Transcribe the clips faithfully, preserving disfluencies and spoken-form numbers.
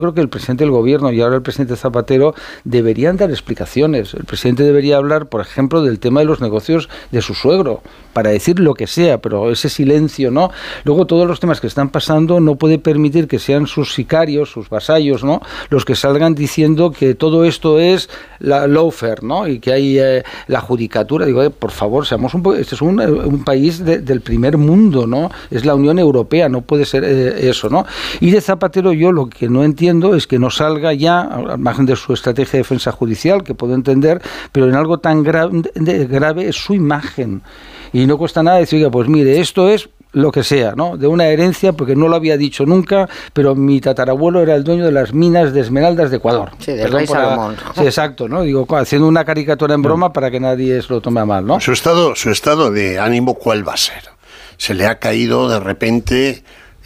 Creo que el presidente del gobierno y ahora el presidente Zapatero deberían dar explicaciones. El presidente debería hablar, por ejemplo, del tema de los negocios de su suegro, para decir lo que sea, pero ese silencio, ¿no? Luego todos los temas que están pasando no puede permitir que sean sus sicarios, sus vasallos, ¿no?, los que salgan diciendo que todo esto es la lawfare, ¿no?, y que hay eh, la judicatura. Digo, eh, por favor, seamos un este es un, un país de, del primer mundo, ¿no? Es la Unión Europea, no puede ser eh, eso, ¿no? Y de Zapatero yo lo que no entiendo es que no salga ya, al margen de su estrategia de defensa judicial, que puedo entender, pero en algo tan grave, grave es su imagen. Y no cuesta nada decir, oiga, pues mire, esto es lo que sea, ¿no?, de una herencia, porque no lo había dicho nunca, pero mi tatarabuelo era el dueño de las minas de esmeraldas de Ecuador. Sí, del rey Salomón. Sí, exacto, ¿no? Digo, haciendo una caricatura en broma para que nadie se lo tome a mal, ¿no? Su estado, su estado de ánimo, ¿cuál va a ser? Se le ha caído de repente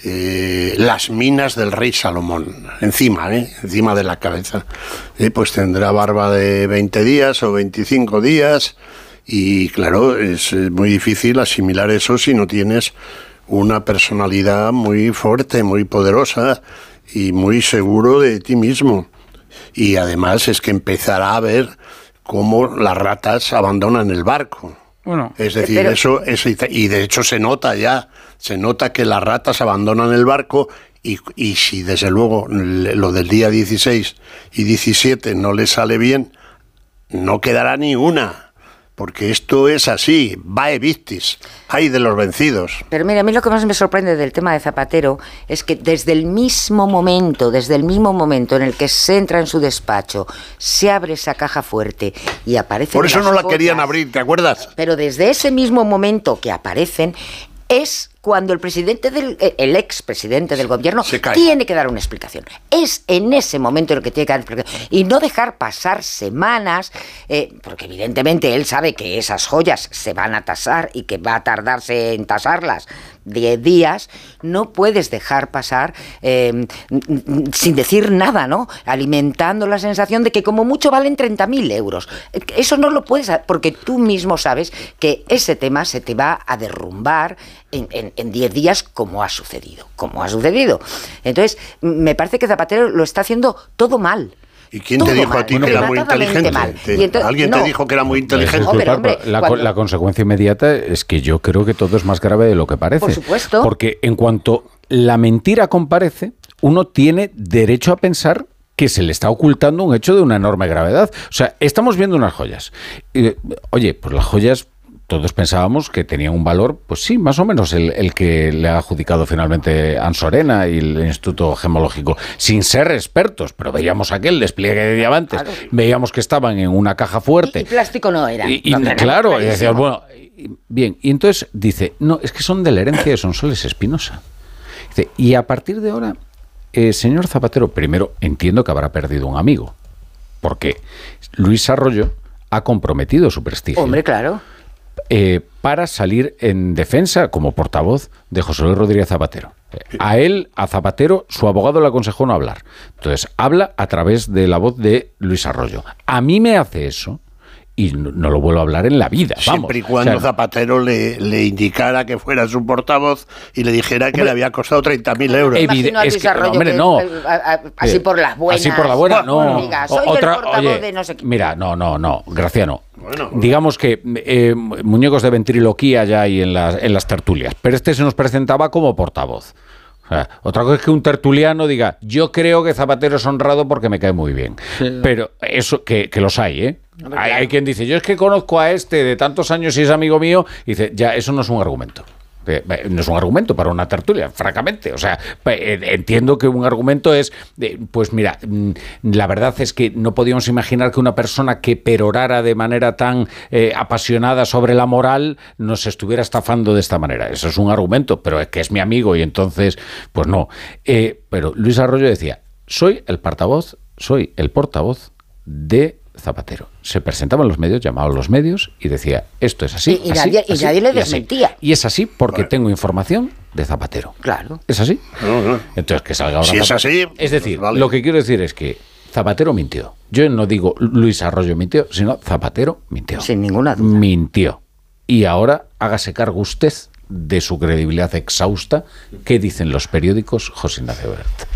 eh, las minas del rey Salomón, encima, ¿eh? encima de la cabeza. Eh, pues tendrá barba de veinte días o veinticinco días, y claro, es muy difícil asimilar eso si no tienes una personalidad muy fuerte, muy poderosa y muy seguro de ti mismo. Y además es que empezará a ver cómo las ratas abandonan el barco. Bueno, es decir, pero... eso es, y de hecho se nota ya, se nota que las ratas abandonan el barco, y, y si desde luego lo del día dieciséis y diecisiete no le sale bien, no quedará ni una. Porque esto es así, vae victis, hay de los vencidos. Pero mira, a mí lo que más me sorprende del tema de Zapatero es que desde el mismo momento, desde el mismo momento en el que se entra en su despacho, se abre esa caja fuerte y aparecen Por eso las no la joyas, querían abrir, ¿te acuerdas? Pero desde ese mismo momento que aparecen, es cuando el presidente del el expresidente del gobierno tiene que dar una explicación. Es en ese momento en el que tiene que dar explicación. Y no dejar pasar semanas, eh, porque evidentemente él sabe que esas joyas se van a tasar y que va a tardarse en tasarlas diez días. No puedes dejar pasar eh, sin decir nada, ¿no? Alimentando la sensación de que como mucho valen treinta mil euros. Eso no lo puedes, porque tú mismo sabes que ese tema se te va a derrumbar en, en, en diez días, como ha sucedido, como ha sucedido. Entonces, me parece que Zapatero lo está haciendo todo mal. ¿Y quién todo te dijo mal, a ti que era muy inteligente? Te, entonces, ¿Alguien no. te dijo que era muy inteligente? Hombre, hombre, la, cuando... la consecuencia inmediata es que yo creo que todo es más grave de lo que parece. Por supuesto. Porque en cuanto la mentira comparece, uno tiene derecho a pensar que se le está ocultando un hecho de una enorme gravedad. O sea, estamos viendo unas joyas. Eh, oye, pues las joyas... Todos pensábamos que tenían un valor, pues sí, más o menos el, el que le ha adjudicado finalmente Ansorena y el Instituto Gemológico, sin ser expertos, pero veíamos aquel despliegue de diamantes, claro. Veíamos que estaban en una caja fuerte. Y, y plástico no era. Y, y claro, y decías, bueno, bien, y entonces dice, no, es que son de la herencia de Sonsoles Espinosa. Dice, y a partir de ahora, eh, señor Zapatero, primero entiendo que habrá perdido un amigo, porque Luis Arroyo ha comprometido su prestigio. Hombre, claro. Eh, para salir en defensa como portavoz de José Luis Rodríguez Zapatero. A él, a Zapatero, su abogado le aconsejó no hablar. Entonces, habla a través de la voz de Luis Arroyo. A mí me hace eso y no, no lo vuelvo a hablar en la vida. Vamos. Siempre y cuando o sea, Zapatero le, le indicara que fuera su portavoz y le dijera que hombre, le había costado treinta mil euros. Imagino a Luis es Arroyo, que, hombre, no. Que, a, a, así por las buenas. Así por la buena, no. Bueno, diga, soy Otra, el portavoz oye, de no sé qué. Mira, no, no, no, Graciano. Bueno, digamos que eh, muñecos de ventriloquía ya hay en las, en las tertulias, pero este se nos presentaba como portavoz. O sea, otra cosa es que un tertuliano diga, yo creo que Zapatero es honrado porque me cae muy bien. Sí. Pero eso, que, que los hay, ¿eh? Hay, hay quien dice, yo es que conozco a este de tantos años y es amigo mío, y dice, ya, eso no es un argumento. No es un argumento para una tertulia, francamente. O sea, entiendo que un argumento es, pues mira, la verdad es que no podíamos imaginar que una persona que perorara de manera tan eh, apasionada sobre la moral nos estuviera estafando de esta manera. Eso es un argumento, pero es que es mi amigo y entonces, pues no. Eh, pero Luis Arroyo decía, soy el portavoz, soy el portavoz de Zapatero. Se presentaba en los medios, llamaba a los medios y decía, esto es así, y, y, así, nadie, así, y nadie le y desmentía. Así. Y es así porque bueno. tengo información de Zapatero. Claro. ¿Es así? No, no. Entonces, que salga ahora. Si es así... Es decir, vale. Lo que quiero decir es que Zapatero mintió. Yo no digo Luis Arroyo mintió, sino Zapatero mintió. Sin ninguna duda. Mintió. Y ahora hágase cargo usted de su credibilidad exhausta. ¿Qué dicen los periódicos, José Ignacio Bert?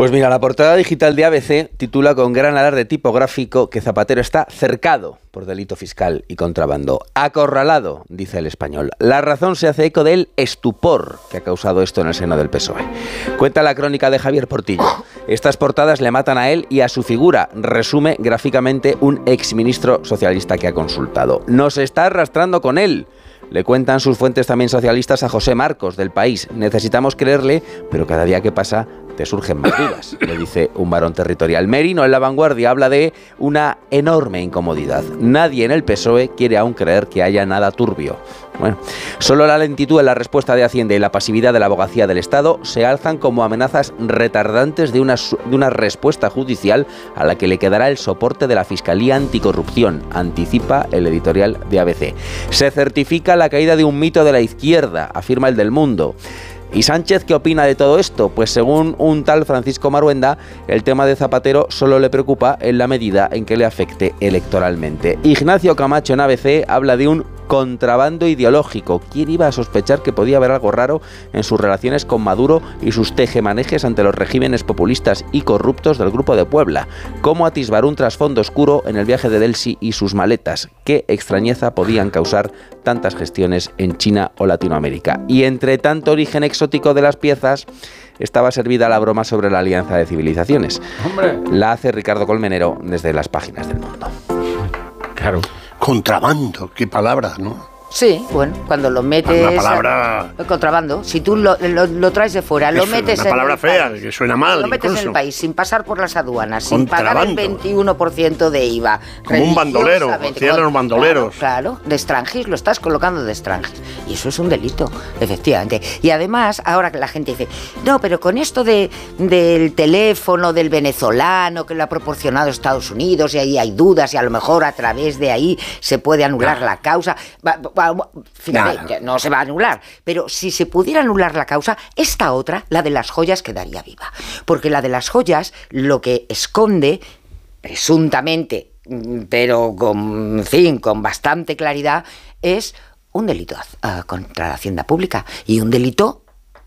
Pues mira, la portada digital de A B C titula con gran alarde tipográfico que Zapatero está cercado por delito fiscal y contrabando. Acorralado, dice El Español. La Razón se hace eco del estupor que ha causado esto en el seno del P S O E. Cuenta la crónica de Javier Portillo. Estas portadas le matan a él y a su figura, resume gráficamente un exministro socialista que ha consultado. Nos está arrastrando con él. Le cuentan sus fuentes también socialistas a José Marcos, del País. Necesitamos creerle, pero cada día que pasa te surgen más dudas, le dice un varón territorial. Merino, en La Vanguardia, habla de una enorme incomodidad. Nadie en el P S O E quiere aún creer que haya nada turbio. Bueno, solo la lentitud en la respuesta de Hacienda y la pasividad de la abogacía del Estado se alzan como amenazas retardantes de una, de una respuesta judicial a la que le quedará el soporte de la Fiscalía Anticorrupción, anticipa el editorial de A B C. Se certifica la caída de un mito de la izquierda, afirma el del Mundo. ¿Y Sánchez qué opina de todo esto? Pues según un tal Francisco Maruenda, el tema de Zapatero solo le preocupa en la medida en que le afecte electoralmente. Ignacio Camacho en A B C habla de un contrabando ideológico. ¿Quién iba a sospechar que podía haber algo raro en sus relaciones con Maduro y sus tejemanejes ante los regímenes populistas y corruptos del Grupo de Puebla? ¿Cómo atisbar un trasfondo oscuro en el viaje de Delcy y sus maletas? ¿Qué extrañeza podían causar tantas gestiones en China o Latinoamérica? Y entre tanto origen exótico de las piezas, estaba servida la broma sobre la alianza de civilizaciones. ¡Hombre! La hace Ricardo Colmenero desde las páginas del Mundo. Claro. Contrabando, qué palabra, ¿no? Sí, bueno, cuando lo metes... Una palabra... A, contrabando. Si tú lo, lo, lo traes de fuera, lo metes en una palabra el fea, país, que suena mal. Lo metes incluso. en el país, sin pasar por las aduanas, sin pagar el veintiuno por ciento de I V A. Como un bandolero, hacían los bandoleros. Claro, claro, de extranjis, lo estás colocando de extranjis. Y eso es un delito, efectivamente. Y además, ahora que la gente dice, no, pero con esto de, del teléfono del venezolano que lo ha proporcionado Estados Unidos y ahí hay dudas y a lo mejor a través de ahí se puede anular claro. la causa. Va, va, fíjate, Nada. no se va a anular, pero si se pudiera anular la causa, esta otra, la de las joyas, quedaría viva. Porque la de las joyas lo que esconde, presuntamente, pero con, en fin, con bastante claridad, es un delito uh, contra la hacienda pública y un delito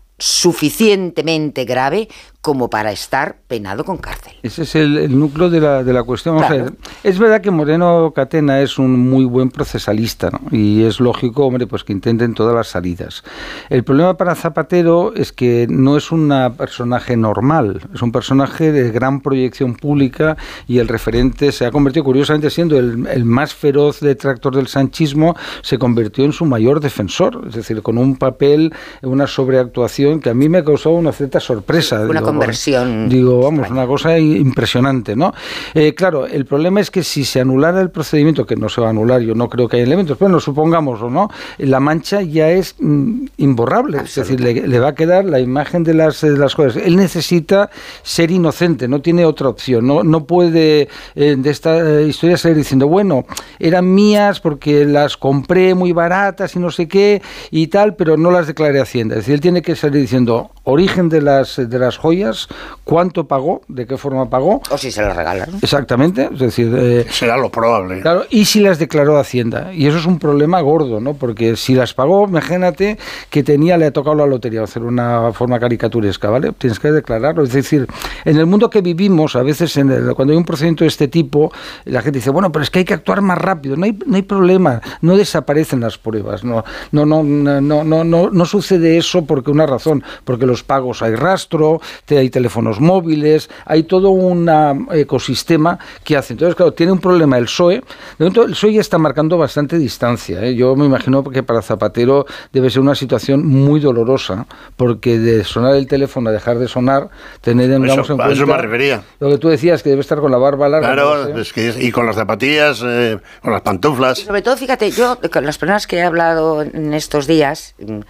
suficientemente grave como para estar penado con cárcel. Ese es el, el núcleo de la, de la cuestión. Vamos claro. a ver, es verdad que Moreno Catena es un muy buen procesalista, ¿no? Y es lógico, hombre, pues que intenten todas las salidas. El problema para Zapatero es que no es un personaje normal, es un personaje de gran proyección pública y el referente se ha convertido, curiosamente, siendo el, el más feroz detractor del sanchismo, se convirtió en su mayor defensor, es decir, con un papel, una sobreactuación que a mí me ha causado una cierta sorpresa. Una digo, conversión. Digo, vamos, extraña. Una cosa impresionante, ¿no? Eh, claro, el problema es que si se anulara el procedimiento, que no se va a anular, yo no creo que haya elementos, pero no supongámoslo, ¿no? La mancha ya es mm, imborrable, es decir, le, le va a quedar la imagen de las, de las cosas. Él necesita ser inocente, no tiene otra opción, no, no puede eh, de esta eh, historia salir diciendo, bueno, eran mías porque las compré muy baratas y no sé qué y tal, pero no las declaré a Hacienda. Es decir, él tiene que salir diciendo origen de las, de las joyas, cuánto pagó, de qué forma pagó. O si se las regalaron. Exactamente. Es decir, eh, será lo probable. Claro, y si las declaró a Hacienda. Y eso es un problema gordo, ¿no? Porque si las pagó, imagínate que tenía, le ha tocado la lotería, hacer una forma caricaturesca, ¿vale? Tienes que declararlo. Es decir, en el mundo que vivimos, a veces en el, cuando hay un procedimiento de este tipo, la gente dice, bueno, pero es que hay que actuar más rápido. No hay, no hay problema, no desaparecen las pruebas. No, no, no, no, no, no, no, no sucede eso porque una razón, porque los pagos hay rastro, hay teléfonos móviles, hay todo un ecosistema que hace. Entonces, claro, tiene un problema el P S O E. De momento, el P S O E ya está marcando bastante distancia, ¿eh? Yo me imagino que para Zapatero debe ser una situación muy dolorosa, porque de sonar el teléfono a dejar de sonar, tener en, eso, en cuenta eso me refería. Lo que tú decías, que debe estar con la barba larga. Claro, no sé. es que es, y con las zapatillas, eh, con las pantuflas. Y sobre todo, fíjate, yo con las personas que he hablado en estos días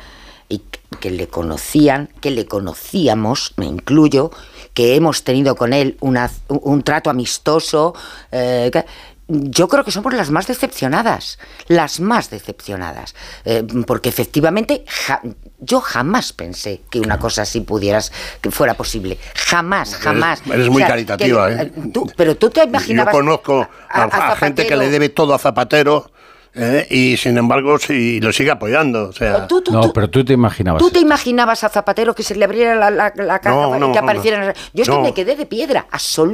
y que le conocían, que le conocíamos, me incluyo, que hemos tenido con él una, un, un trato amistoso, eh, que, yo creo que somos las más decepcionadas, las más decepcionadas, eh, porque efectivamente ja, yo jamás pensé que una cosa así pudieras, que fuera posible, jamás, jamás. Eres, eres muy o sea, caritativa, que, ¿eh? Tú, pero tú te imaginabas... Yo conozco a, a, a, a gente que le debe todo a Zapatero, ¿eh? Y sin embargo, sí, lo sigue apoyando. O sea, ¿Tú, tú, no, tú, pero tú te imaginabas. ¿Tú te imaginabas a Zapatero que se le abriera la, la, la caja No, no, y que apareciera? no. Yo es que No. me quedé de piedra, absolutamente.